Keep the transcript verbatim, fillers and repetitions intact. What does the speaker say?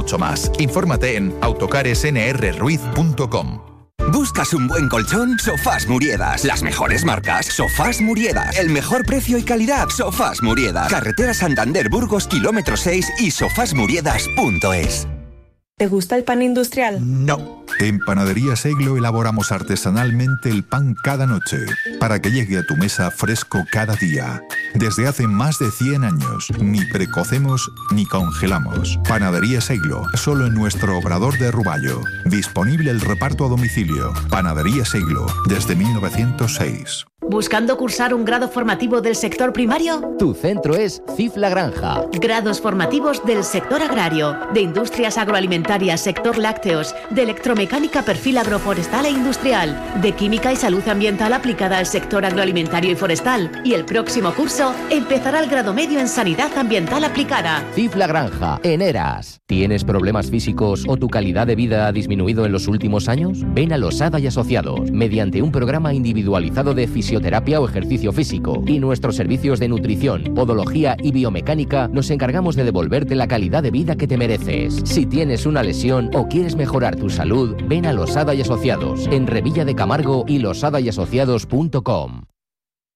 mucho más. Infórmate en autocares n r ruiz punto com. ¿Buscas un buen colchón? Sofás Muriedas. Las mejores marcas. Sofás Muriedas. El mejor precio y calidad. Sofás Muriedas. Carretera Santander Burgos, kilómetro seis y sofás muriedas punto es. ¿Te gusta el pan industrial? No. En Panadería Seglo elaboramos artesanalmente el pan cada noche, para que llegue a tu mesa fresco cada día. Desde hace más de cien años, ni precocemos ni congelamos. Panadería Seglo, solo en nuestro obrador de Ruballo. Disponible el reparto a domicilio. Panadería Seglo, desde mil novecientos seis. ¿Buscando cursar un grado formativo del sector primario? Tu centro es C I F La Granja. Grados formativos del sector agrario, de industrias agroalimentarias, sector lácteos, de electromecánica, perfil agroforestal e industrial, de química y salud ambiental aplicada al sector agroalimentario y forestal. Y el próximo curso empezará el grado medio en sanidad ambiental aplicada. C I F La Granja, en Eras. ¿Tienes problemas físicos o tu calidad de vida ha disminuido en los últimos años? Ven a Losada y Asociados, mediante un programa individualizado de fisioterapia o ejercicio físico y nuestros servicios de nutrición, podología y biomecánica, nos encargamos de devolverte la calidad de vida que te mereces. Si tienes una lesión o quieres mejorar tu salud, ven a Losada y Asociados, en Revilla de Camargo y losada y asociados punto com.